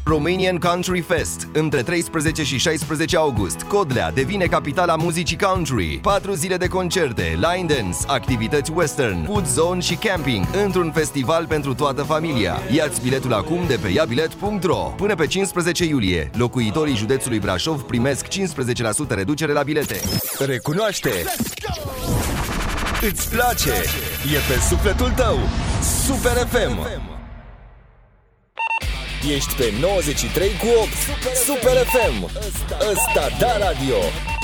Romanian Country Fest. Între 13 și 16 august, Codlea devine capitala muzicii country. 4 zile de concerte, line dance, activități western, food zone și camping, într-un festival pentru toată familia. Ia-ți biletul acum de pe iabilet.ro. Până pe 15 iulie, locuitorii județului Brașov primesc 15% reducere la bilete. Recunoaște! Îți place! E pe sufletul tău! Super FM! Ești pe 93 cu 8 Super FM. Ăsta da radio.